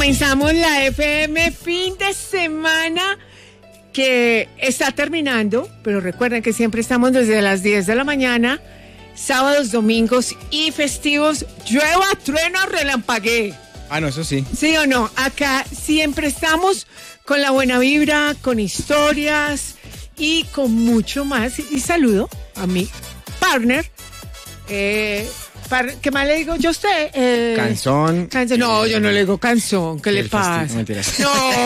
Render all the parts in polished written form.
Comenzamos la FM fin de semana que está terminando, pero recuerden que siempre estamos desde las 10 de la mañana, sábados, domingos y festivos, llueva, trueno, relampaguee. Ah, no, eso sí. ¿Sí o no? Acá siempre estamos con la buena vibra, con historias y con mucho más. Y saludo a mi partner, ¿qué más le digo yo a usted? Canzón. No, yo no le digo canzón. ¿Qué le pasa? Mentiras.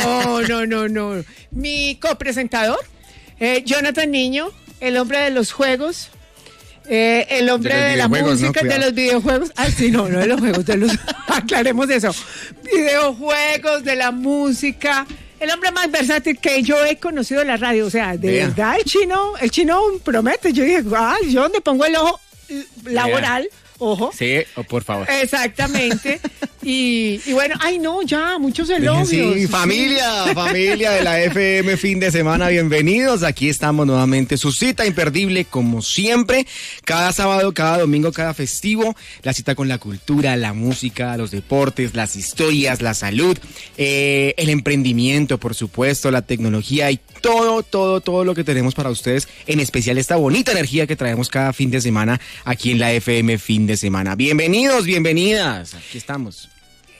No. Mi copresentador, Jonathan Niño, el hombre de los juegos, el hombre de la música, ¿no? De los videojuegos. Ah, sí, no, de los juegos, aclaremos eso. Videojuegos, de la música. El hombre más versátil que yo he conocido en la radio. O sea, de verdad, el chino promete. Yo dije, yo donde pongo el ojo laboral. Ojo. Sí, por favor. Exactamente. Y bueno, muchos elogios. Sí, familia de la FM fin de semana, bienvenidos. Aquí estamos nuevamente, su cita imperdible como siempre, cada sábado, cada domingo, cada festivo, la cita con la cultura, la música, los deportes, las historias, la salud, el emprendimiento, por supuesto, la tecnología y todo lo que tenemos para ustedes, en especial esta bonita energía que traemos cada fin de semana aquí en la FM fin de semana. Bienvenidos, bienvenidas, aquí estamos.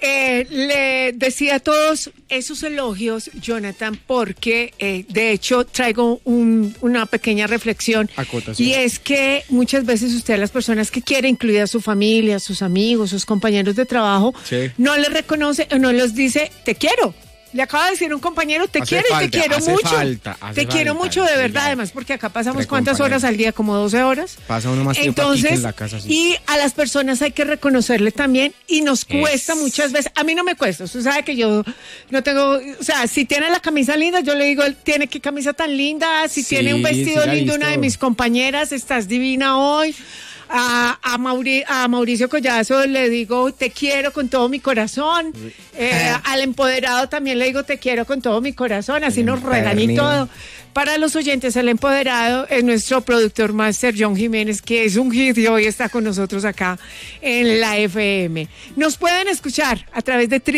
Le decía a todos esos elogios, Jonathan, porque de hecho traigo una pequeña reflexión. Acotación. Y es que muchas veces usted, las personas que quiere incluir a su familia, a sus amigos, sus compañeros de trabajo, sí, no les reconoce o no les dice, te quiero. Le acaba de decir un compañero, te quiero y te quiero mucho. Te quiero mucho de verdad, además, porque acá pasamos ¿cuántas horas al día? Como 12 horas. Pasa uno más tiempo aquí que en la casa. Sí. Y a las personas hay que reconocerle también y nos cuesta muchas veces. A mí no me cuesta, usted sabe que yo no tengo, o sea, si tiene la camisa linda, yo le digo, tiene qué camisa tan linda, si tiene un vestido lindo, una de mis compañeras, estás divina hoy. A Mauricio Collazo le digo te quiero con todo mi corazón, al empoderado también le digo te quiero con todo mi corazón, así nos regañé todo. Para los oyentes, el empoderado es nuestro productor máster John Jiménez, que es un hit y hoy está con nosotros acá en la FM. Nos pueden escuchar a través de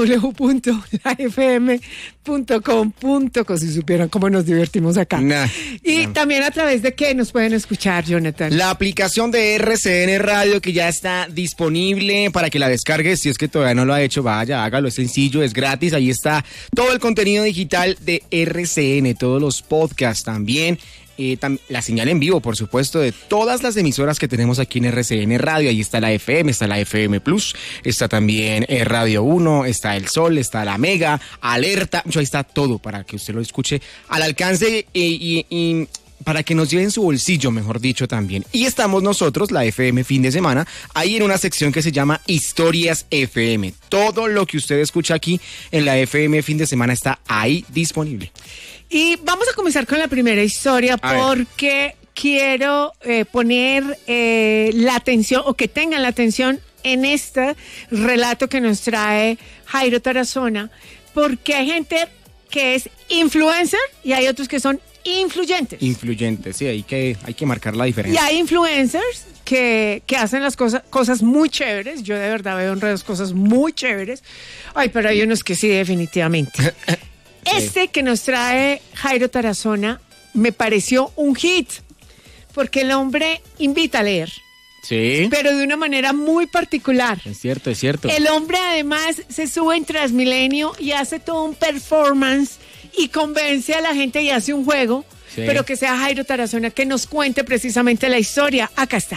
www.lafm.com.co, si supieran cómo nos divertimos acá. También a través de ¿qué nos pueden escuchar, Jonathan? La aplicación de RCN Radio, que ya está disponible para que la descargue. Si es que todavía no lo ha hecho, vaya, hágalo, es sencillo, es gratis. Ahí está todo el contenido digital de RCN, todos los podcasts también. La señal en vivo, por supuesto, de todas las emisoras que tenemos aquí en RCN Radio. Ahí está la FM, está la FM Plus, está también Radio 1, está El Sol, está la Mega, Alerta. Ahí está todo para que usted lo escuche al alcance y para que nos lleve en su bolsillo, mejor dicho, también. Y estamos nosotros, la FM fin de semana, ahí en una sección que se llama Historias FM. Todo lo que usted escucha aquí en la FM fin de semana está ahí disponible. Y vamos a comenzar con la primera historia porque quiero poner la atención, o que tengan la atención en este relato que nos trae Jairo Tarazona, porque hay gente que es influencer y hay otros que son influyentes. Influyentes, sí, hay que marcar la diferencia. Y hay influencers que hacen las cosas muy chéveres. Yo de verdad veo en redes cosas muy chéveres. Pero hay unos que sí, definitivamente. Este que nos trae Jairo Tarazona me pareció un hit, porque el hombre invita a leer. Sí. Pero de una manera muy particular. Es cierto. El hombre además se sube en Transmilenio y hace todo un performance y convence a la gente y hace un juego, pero que sea Jairo Tarazona que nos cuente precisamente la historia. Acá está.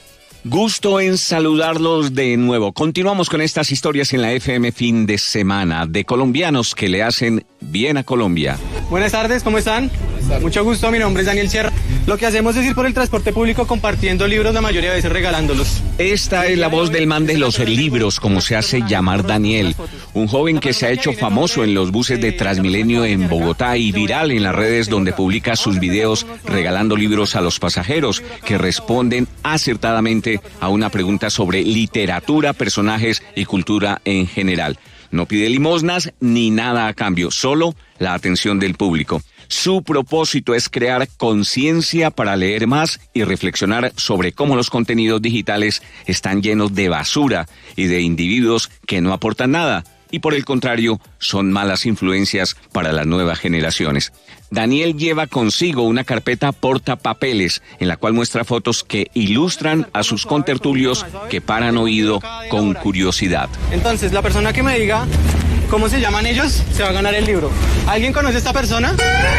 Gusto en saludarlos de nuevo. Continuamos con estas historias en la FM fin de semana de colombianos que le hacen bien a Colombia. Buenas tardes, ¿cómo están? Mucho gusto, mi nombre es Daniel Sierra. Lo que hacemos es ir por el transporte público compartiendo libros, la mayoría de veces regalándolos. Esta es la voz del man de los libros, como se hace llamar Daniel, un joven que se ha hecho famoso en los buses de Transmilenio en Bogotá y viral en las redes, donde publica sus videos regalando libros a los pasajeros que responden acertadamente a una pregunta sobre literatura, personajes y cultura en general. No pide limosnas ni nada a cambio, solo la atención del público. Su propósito es crear conciencia para leer más y reflexionar sobre cómo los contenidos digitales están llenos de basura y de individuos que no aportan nada y por el contrario son malas influencias para las nuevas generaciones. Daniel lleva consigo una carpeta portapapeles en la cual muestra fotos que ilustran a sus contertulios que paran oído con curiosidad. Entonces, la persona que me diga cómo se llaman ellos se va a ganar el libro. ¿Alguien conoce a esta persona?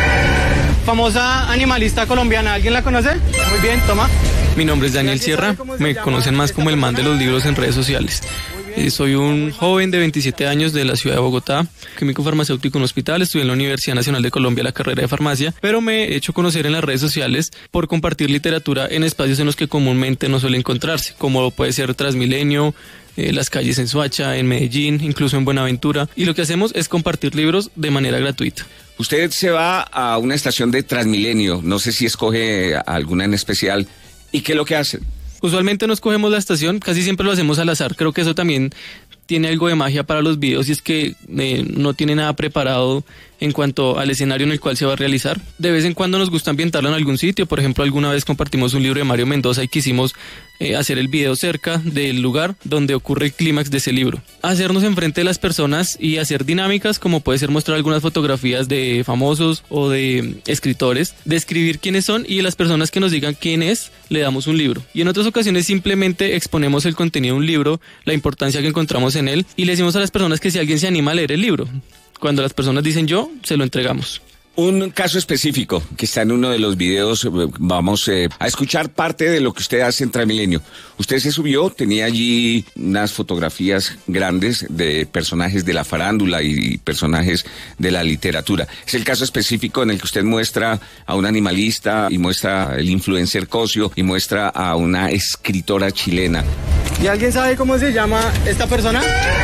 Famosa animalista colombiana, ¿alguien la conoce? Muy bien, toma. Mi nombre es Daniel Sierra, me conocen más como el man de los libros en redes sociales. Soy un joven de 27 años de la ciudad de Bogotá, químico farmacéutico en un hospital, estudié en la Universidad Nacional de Colombia la carrera de farmacia, pero me he hecho conocer en las redes sociales por compartir literatura en espacios en los que comúnmente no suele encontrarse, como puede ser Transmilenio, las calles en Soacha, en Medellín, incluso en Buenaventura, y lo que hacemos es compartir libros de manera gratuita. Usted se va a una estación de Transmilenio, no sé si escoge alguna en especial, ¿y qué es lo que hace? Usualmente no escogemos la estación, casi siempre lo hacemos al azar. Creo que eso también tiene algo de magia para los videos y es que no tiene nada preparado en cuanto al escenario en el cual se va a realizar. De vez en cuando nos gusta ambientarlo en algún sitio. Por ejemplo, alguna vez compartimos un libro de Mario Mendoza y quisimos hacer el video cerca del lugar donde ocurre el clímax de ese libro. Hacernos enfrente de las personas y hacer dinámicas como puede ser mostrar algunas fotografías de famosos o de escritores, describir quiénes son y las personas que nos digan quién es, le damos un libro. Y en otras ocasiones simplemente exponemos el contenido de un libro, la importancia que encontramos en él y le decimos a las personas que si alguien se anima a leer el libro, cuando las personas dicen yo, se lo entregamos. Un caso específico que está en uno de los videos, vamos a escuchar parte de lo que usted hace en Transmilenio. Usted se subió, tenía allí unas fotografías grandes de personajes de la farándula y personajes de la literatura. Es el caso específico en el que usted muestra a un animalista y muestra el influencer Cosio y muestra a una escritora chilena. ¿Y alguien sabe cómo se llama esta persona?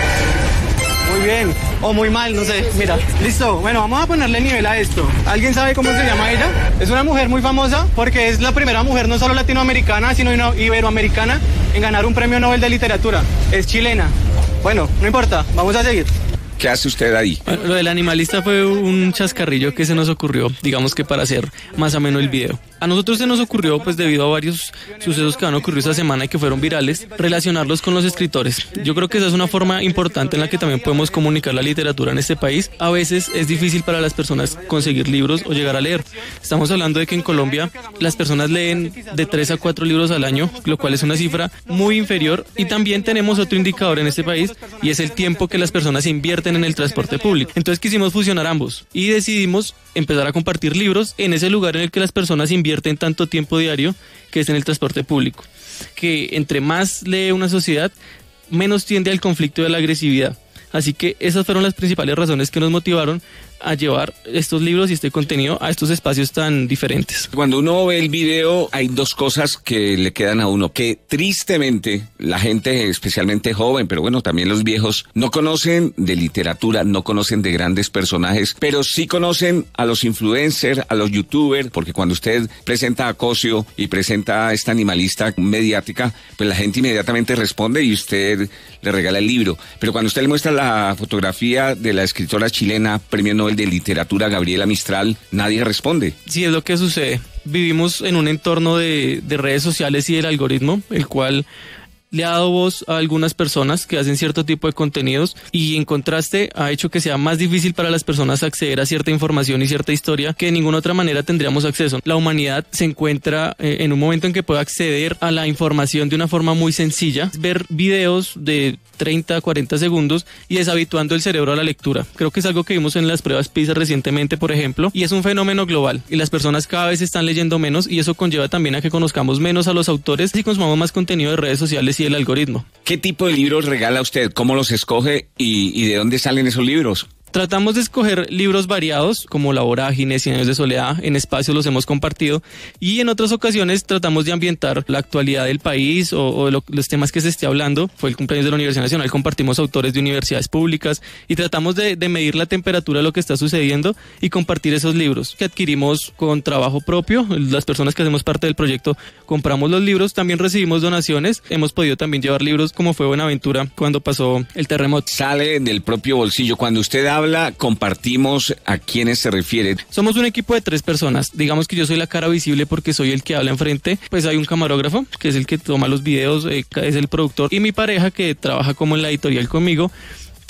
Muy bien, o muy mal, no sé, mira, listo, bueno, vamos a ponerle nivel a esto. ¿Alguien sabe cómo se llama ella? Es una mujer muy famosa porque es la primera mujer no solo latinoamericana, sino iberoamericana en ganar un premio Nobel de literatura. Es chilena. Bueno, no importa, vamos a seguir. ¿Qué hace usted ahí? Bueno, lo del animalista fue un chascarrillo que se nos ocurrió, digamos que para hacer más ameno el video. A nosotros se nos ocurrió, pues debido a varios sucesos que han ocurrido esta semana y que fueron virales, relacionarlos con los escritores. Yo creo que esa es una forma importante en la que también podemos comunicar la literatura en este país. A veces es difícil para las personas conseguir libros o llegar a leer. Estamos hablando de que en Colombia las personas leen de 3 a 4 libros al año, lo cual es una cifra muy inferior. Y también tenemos otro indicador en este país y es el tiempo que las personas invierten en el transporte público. Entonces quisimos fusionar ambos y decidimos empezar a compartir libros en ese lugar en el que las personas invierten tanto tiempo diario, que es en el transporte público. Que entre más lee una sociedad, menos tiende al conflicto y a la agresividad. Así que esas fueron las principales razones que nos motivaron a llevar estos libros y este contenido a estos espacios tan diferentes. Cuando uno ve el video, hay dos cosas que le quedan a uno, que tristemente la gente, especialmente joven, pero bueno, también los viejos, no conocen de literatura, no conocen de grandes personajes, pero sí conocen a los influencers, a los youtubers, porque cuando usted presenta a Cosio y presenta a esta animalista mediática, pues la gente inmediatamente responde y usted le regala el libro. Pero cuando usted le muestra la fotografía de la escritora chilena, premio Nobel de literatura Gabriela Mistral, nadie responde. Sí, es lo que sucede. Vivimos en un entorno de redes sociales y del algoritmo, el cual le ha dado voz a algunas personas que hacen cierto tipo de contenidos y en contraste ha hecho que sea más difícil para las personas acceder a cierta información y cierta historia que de ninguna otra manera tendríamos acceso. La humanidad se encuentra en un momento en que puede acceder a la información de una forma muy sencilla, ver videos de 30, 40 segundos y deshabituando el cerebro a la lectura. Creo que es algo que vimos en las pruebas PISA recientemente, por ejemplo, y es un fenómeno global y las personas cada vez están leyendo menos y eso conlleva también a que conozcamos menos a los autores y consumamos más contenido de redes sociales y el algoritmo. ¿Qué tipo de libros regala usted? ¿Cómo los escoge y de dónde salen esos libros? Tratamos de escoger libros variados, como La Vorágine, 100 años de soledad, en espacios los hemos compartido, y en otras ocasiones tratamos de ambientar la actualidad del país o los temas que se esté hablando. Fue el cumpleaños de la Universidad Nacional, compartimos autores de universidades públicas y tratamos de medir la temperatura de lo que está sucediendo y compartir esos libros que adquirimos con trabajo propio. Las personas que hacemos parte del proyecto compramos los libros, también recibimos donaciones, hemos podido también llevar libros como fue Buenaventura cuando pasó el terremoto. Sale del propio bolsillo. Cuando usted habla, compartimos, ¿a quiénes se refiere? Somos un equipo de 3 personas. Digamos que yo soy la cara visible porque soy el que habla enfrente. Pues hay un camarógrafo, que es el que toma los videos, es el productor. Y mi pareja, que trabaja como en la editorial conmigo,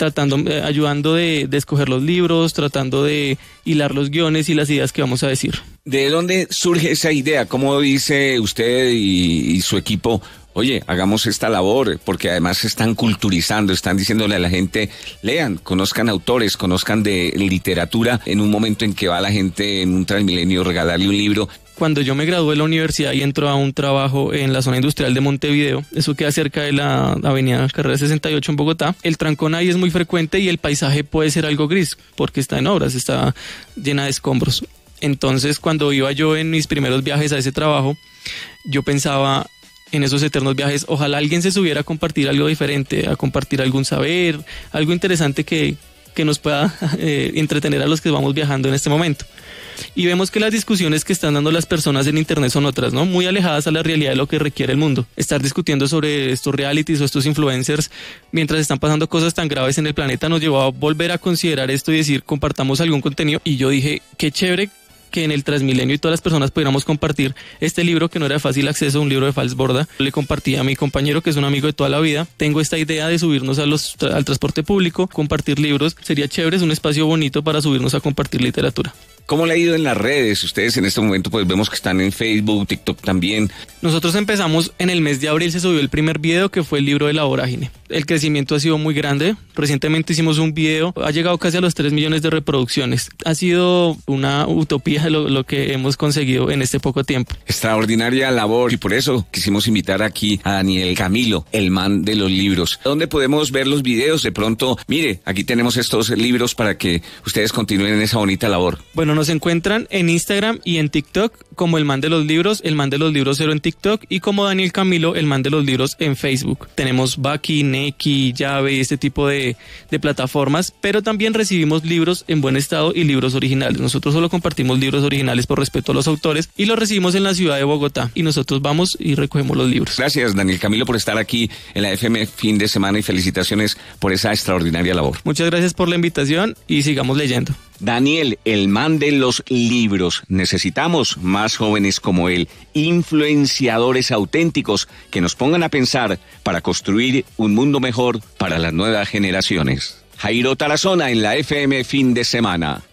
ayudando de escoger los libros, tratando de hilar los guiones y las ideas que vamos a decir. ¿De dónde surge esa idea? ¿Cómo dice usted y su equipo, oye, hagamos esta labor? Porque además se están culturizando, están diciéndole a la gente, lean, conozcan autores, conozcan de literatura, en un momento en que va la gente en un Transmilenio regalarle un libro. Cuando yo me gradué de la universidad y entro a un trabajo en la zona industrial de Montevideo, eso queda cerca de la avenida Carrera 68 en Bogotá, el trancón ahí es muy frecuente y el paisaje puede ser algo gris, porque está en obras, está llena de escombros. Entonces, cuando iba yo en mis primeros viajes a ese trabajo, yo pensaba en esos eternos viajes, ojalá alguien se subiera a compartir algo diferente, a compartir algún saber, algo interesante que nos pueda entretener a los que vamos viajando en este momento. Y vemos que las discusiones que están dando las personas en internet son otras, ¿no? Muy alejadas a la realidad de lo que requiere el mundo. Estar discutiendo sobre estos realities o estos influencers mientras están pasando cosas tan graves en el planeta nos llevó a volver a considerar esto y decir, compartamos algún contenido. Y yo dije, qué chévere que en el Transmilenio y todas las personas pudiéramos compartir este libro que no era de fácil acceso, un libro de Fals Borda. Le compartí a mi compañero, que es un amigo de toda la vida. Tengo esta idea de subirnos al transporte público, compartir libros. Sería chévere, es un espacio bonito para subirnos a compartir literatura. ¿Cómo le ha ido en las redes? Ustedes en este momento pues vemos que están en Facebook, TikTok también. Nosotros empezamos en el mes de abril, se subió el primer video que fue el libro de la vorágine. El crecimiento ha sido muy grande. Recientemente hicimos un video, ha llegado casi a los 3 millones de reproducciones. Ha sido una utopía lo que hemos conseguido en este poco tiempo. Extraordinaria labor y por eso quisimos invitar aquí a Daniel Camilo, el man de los libros. ¿Dónde podemos ver los videos? De pronto, mire, aquí tenemos estos libros para que ustedes continúen en esa bonita labor. Bueno, nos encuentran en Instagram y en TikTok como el man de los libros 0 en TikTok y como Daniel Camilo, el man de los libros en Facebook. Tenemos Baki, Neki, Llave, este tipo de plataformas, pero también recibimos libros en buen estado y libros originales. Nosotros solo compartimos libros originales por respeto a los autores y los recibimos en la ciudad de Bogotá y nosotros vamos y recogemos los libros. Gracias, Daniel Camilo, por estar aquí en la FM Fin de Semana y felicitaciones por esa extraordinaria labor. Muchas gracias por la invitación y sigamos leyendo. Daniel, el man de los libros. Necesitamos más jóvenes como él, influenciadores auténticos que nos pongan a pensar para construir un mundo mejor para las nuevas generaciones. Jairo Tarazona en la FM Fin de Semana.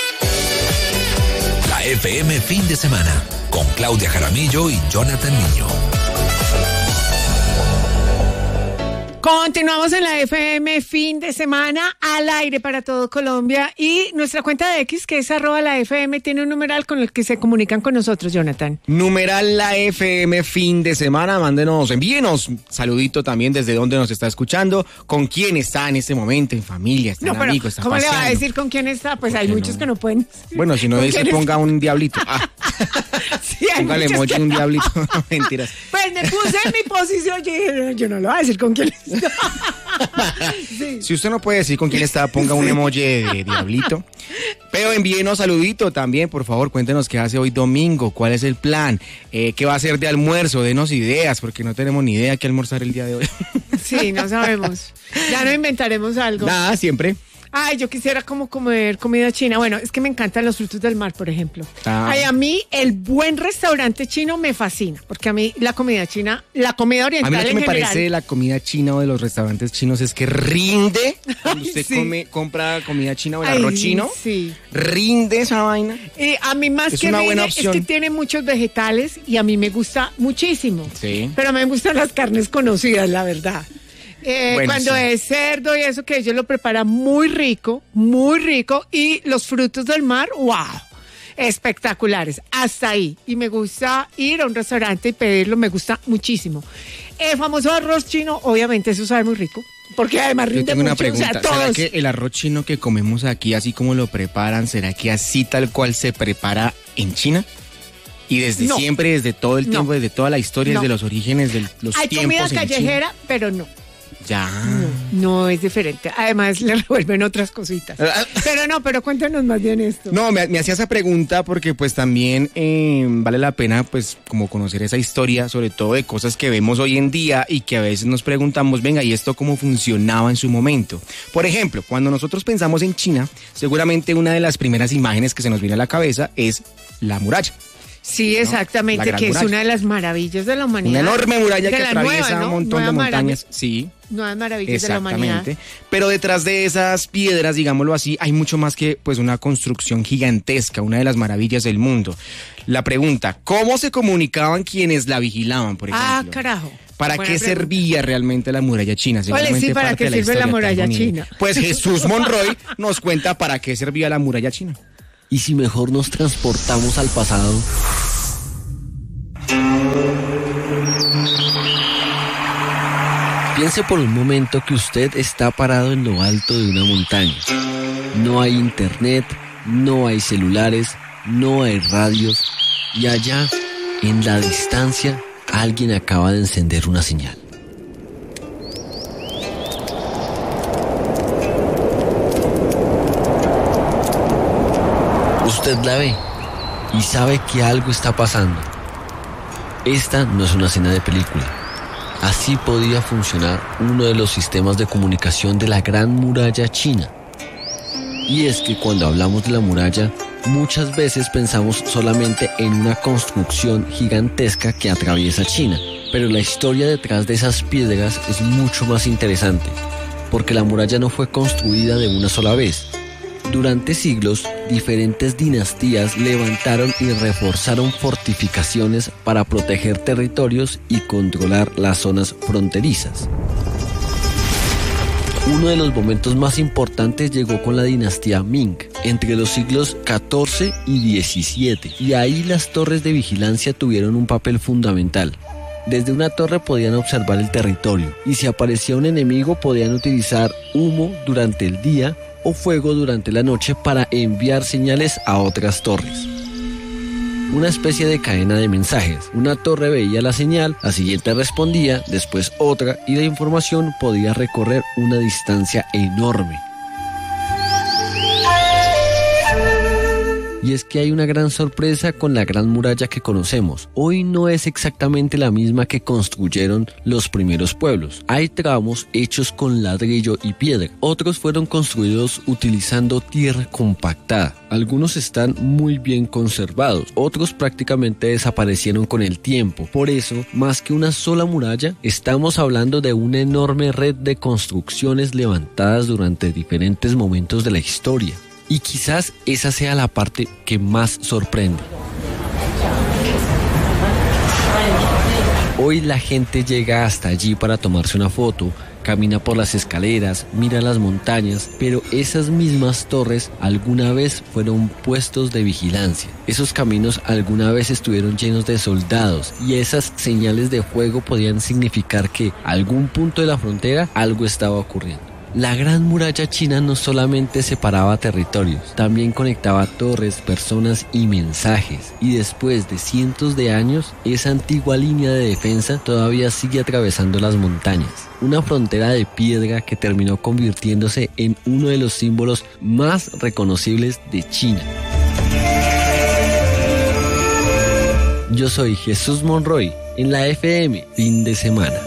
La FM Fin de Semana con Claudia Jaramillo y Jonathan Niño. Continuamos en la FM Fin de Semana al aire para todo Colombia y nuestra cuenta de X, que es @la FM, tiene un numeral con el que se comunican con nosotros, Jonathan. Numeral la FM Fin de Semana, envíenos saludito también desde donde nos está escuchando, con quién está en este momento, en familia, está en amigos, está ¿cómo paseando? le va a decir con quién está? Pues hay muchos que no pueden. Bueno, si no dice, ponga un diablito. Sí, póngale emoji un diablito. Mentiras. Pues me puse en mi posición, yo no lo voy a decir con quién está. Sí. Si usted no puede decir con quién está, ponga un emoji de diablito. Pero envíenos saludito también, por favor, cuéntenos qué hace hoy domingo, cuál es el plan, qué va a hacer de almuerzo, denos ideas, porque no tenemos ni idea qué almorzar el día de hoy. Sí, no sabemos. Ya no inventaremos algo. Nada, siempre. Ay, yo quisiera como comer comida china. Bueno, es que me encantan los frutos del mar, por ejemplo. Ay, a mí el buen restaurante chino me fascina, porque a mí la comida china, la comida oriental a mí lo que me general, parece de la comida china o de los restaurantes chinos es que rinde cuando Ay, usted sí. compra comida china o el arroz chino. Sí. Rinde esa vaina. A mí más Es que una buena rinde, es opción. que tiene muchos vegetales y a mí me gusta muchísimo. Sí. Pero me gustan las carnes conocidas, la verdad. Bueno, Cuando sí. es cerdo y eso, que ellos lo preparan muy rico y los frutos del mar, wow, espectaculares, hasta ahí. Y me gusta ir a un restaurante y pedirlo, me gusta muchísimo. El famoso arroz chino, obviamente eso sabe muy rico, porque además Yo rinde tengo una mucho, pregunta, o sea, ¿será todos. que el arroz chino que comemos aquí, así como lo preparan, será que así tal cual se prepara en China? Y desde No. siempre, desde todo el tiempo, No. desde toda la historia, No. desde los orígenes de los Hay tiempos comida en China? callejera, pero no. Ya. No es diferente. Además le revuelven otras cositas. Pero cuéntanos más bien esto. No, me hacía esa pregunta porque pues también vale la pena pues como conocer esa historia, sobre todo de cosas que vemos hoy en día y que a veces nos preguntamos, venga, ¿y esto cómo funcionaba en su momento? Por ejemplo, cuando nosotros pensamos en China, seguramente una de las primeras imágenes que se nos viene a la cabeza es la muralla. Sí, exactamente, ¿no? que es una de las maravillas de la humanidad. Una enorme muralla que atraviesa nueva, ¿no? un montón Nueva de montañas. Sí. Nuevas maravillas de la humanidad. Pero detrás de esas piedras, digámoslo así, hay mucho más que pues una construcción gigantesca, una de las maravillas del mundo. La pregunta, ¿cómo se comunicaban quienes la vigilaban, por ejemplo? Ah, carajo. ¿Para qué servía realmente la muralla china? Vale, sí, ¿para qué sirve la muralla china? Pues Jesús Monroy nos cuenta para qué servía la muralla china. ¿Y si mejor nos transportamos al pasado? Piense por un momento que usted está parado en lo alto de una montaña. No hay internet, no hay celulares, no hay radios. Y allá, en la distancia, alguien acaba de encender una señal. Usted la ve y sabe que algo está pasando. Esta no es una escena de película. Así podía funcionar uno de los sistemas de comunicación de la Gran Muralla China. Y es que cuando hablamos de la muralla, muchas veces pensamos solamente en una construcción gigantesca que atraviesa China. Pero la historia detrás de esas piedras es mucho más interesante, porque la muralla no fue construida de una sola vez. Durante siglos, diferentes dinastías levantaron y reforzaron fortificaciones para proteger territorios y controlar las zonas fronterizas. Uno de los momentos más importantes llegó con la dinastía Ming, entre los siglos XIV y XVII, y ahí las torres de vigilancia tuvieron un papel fundamental. Desde una torre podían observar el territorio, y si aparecía un enemigo podían utilizar humo durante el día o fuego durante la noche para enviar señales a otras torres. Una especie de cadena de mensajes. Una torre veía la señal, la siguiente respondía, después otra, y la información podía recorrer una distancia enorme. Y es que hay una gran sorpresa con la Gran Muralla que conocemos. Hoy no es exactamente la misma que construyeron los primeros pueblos. Hay tramos hechos con ladrillo y piedra. Otros fueron construidos utilizando tierra compactada. Algunos están muy bien conservados. Otros prácticamente desaparecieron con el tiempo. Por eso, más que una sola muralla, estamos hablando de una enorme red de construcciones levantadas durante diferentes momentos de la historia. Y quizás esa sea la parte que más sorprende. Hoy la gente llega hasta allí para tomarse una foto, camina por las escaleras, mira las montañas, pero esas mismas torres alguna vez fueron puestos de vigilancia. Esos caminos alguna vez estuvieron llenos de soldados y esas señales de fuego podían significar que a algún punto de la frontera algo estaba ocurriendo. La Gran Muralla China no solamente separaba territorios, también conectaba torres, personas y mensajes. Y después de cientos de años, esa antigua línea de defensa todavía sigue atravesando las montañas. Una frontera de piedra que terminó convirtiéndose en uno de los símbolos más reconocibles de China. Yo soy Jesús Monroy en la FM Fin de Semana.